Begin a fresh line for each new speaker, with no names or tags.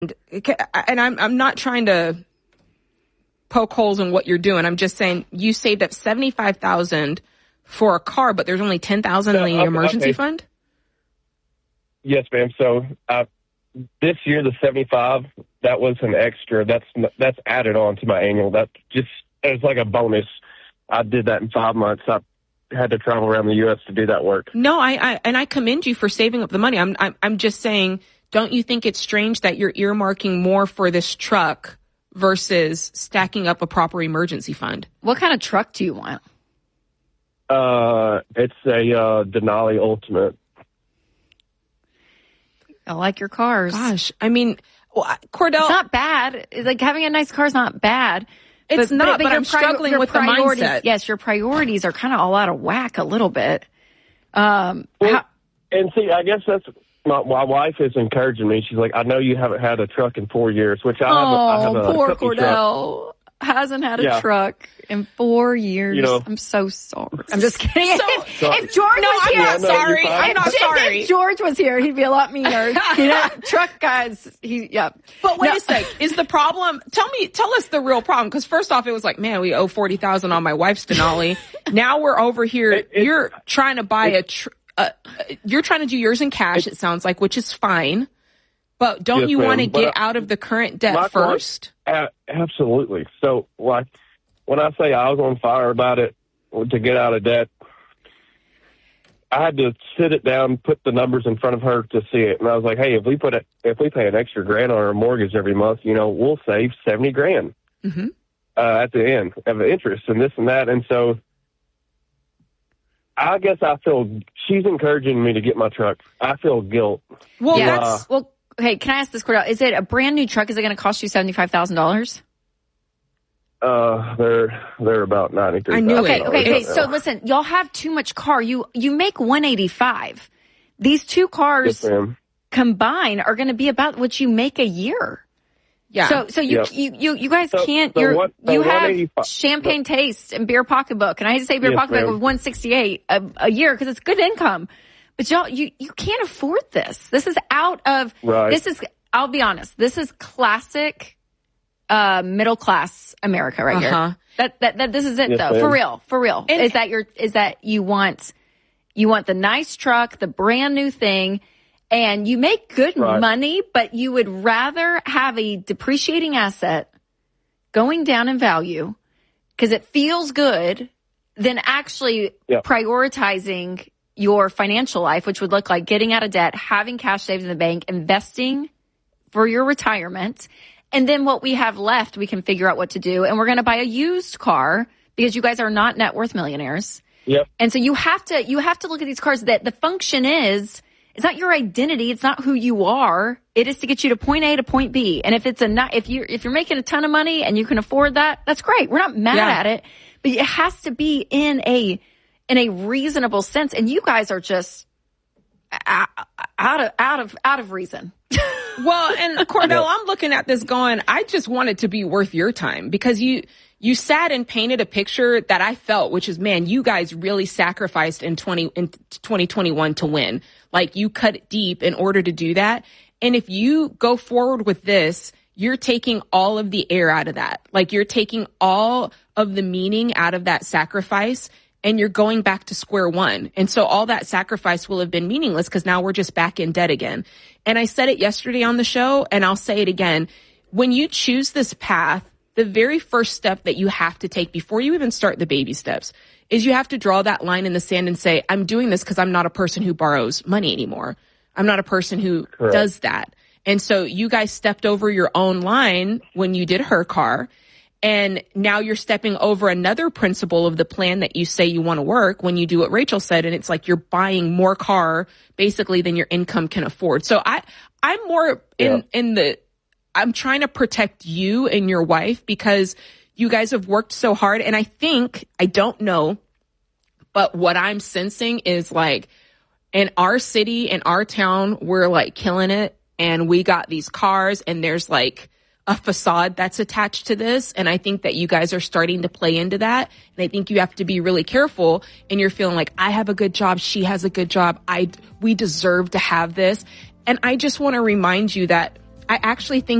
and I'm not trying to poke holes in what you're doing. I'm just saying you saved up $75,000 for a car, but there's only $10,000 in the emergency fund.
Yes, ma'am. So this year, the 75, that was an extra. That's added on to my annual. That just as like a bonus. I did that in 5 months. I had to travel around the U.S. to do that work.
No, I commend you for saving up the money. I'm just saying, don't you think it's strange that you're earmarking more for this truck versus stacking up a proper emergency fund?
What kind of truck do you want?
It's a Denali Ultimate.
I like your cars.
Gosh, I mean, Cordell,
it's not bad. Like having a nice car is not bad.
It's not, but I'm struggling with the mindset.
Yes, your priorities are kind of all out of whack a little bit.
And see, I guess that's my wife is encouraging me. She's like, I know you haven't had a truck in 4 years, which I have a
poor Cordell. Truck. Hasn't had a truck in 4 years. You know, I'm so sorry. I'm just kidding. If George was here,
I'm not sorry.
If George was here, he'd be a lot meaner. Truck guys,
But wait a sec. Is the problem? Tell us the real problem. Because first off, it was like, man, we owe $40,000 on my wife's Denali. Now we're over here. You're trying to buy you're trying to do yours in cash. It sounds like, which is fine. But don't you want to get out of the current debt first?
Absolutely. So, like, when I say I was on fire about it to get out of debt, I had to sit it down, put the numbers in front of her to see it, and I was like, "Hey, if we pay an extra grand on our mortgage every month, we'll save $70,000 at the end of interest and this and that." And so, I guess I feel she's encouraging me to get my truck. I feel guilt.
Well, hey, can I ask this, Cordell? Is it a brand new truck? Is it going to cost you $75,000?
They're about $93,000.
I knew it.
Okay. So listen, y'all have too much car. You make $185,000. These two cars combined are going to be about what you make a year.
Yeah.
So you guys can't. You have champagne taste and beer pocketbook, and I hate to say beer pocketbook with $168 a year because it's good income. But y'all, you can't afford this. This is out of, I'll be honest, this is classic, middle class America right here. That this is it though. For real. And is that you want the nice truck, the brand new thing, and you make good money, but you would rather have a depreciating asset going down in value because it feels good than actually prioritizing your financial life, which would look like getting out of debt, having cash saved in the bank, investing for your retirement. And then what we have left, we can figure out what to do. And we're going to buy a used car because you guys are not net worth millionaires.
Yep.
And so you have to look at these cars that the function is, it's not your identity. It's not who you are. It is to get you to point A to point B. And if you're making a ton of money and you can afford that, that's great. We're not mad at it, but it has to be in a reasonable sense. And you guys are just out of reason.
Well, and Cordell, I'm looking at this going, I just want it to be worth your time because you sat and painted a picture that I felt, which is, man, you guys really sacrificed in 2021 to win. Like you cut deep in order to do that. And if you go forward with this, you're taking all of the air out of that. Like you're taking all of the meaning out of that sacrifice. And you're going back to square one. And so all that sacrifice will have been meaningless because now we're just back in debt again. And I said it yesterday on the show, and I'll say it again. When you choose this path, the very first step that you have to take before you even start the baby steps is you have to draw that line in the sand and say, I'm doing this because I'm not a person who borrows money anymore. I'm not a person who does that. And so you guys stepped over your own line when you did her car. And now you're stepping over another principle of the plan that you say you want to work when you do what Rachel said. And it's like you're buying more car basically than your income can afford. So I'm more I'm trying to protect you and your wife because you guys have worked so hard. And I don't know, but what I'm sensing is like in our city, in our town, we're like killing it. And we got these cars and there's like a facade that's attached to this. And I think that you guys are starting to play into that. And I think you have to be really careful. And you're feeling like, I have a good job. She has a good job. We deserve to have this. And I just want to remind you that I actually think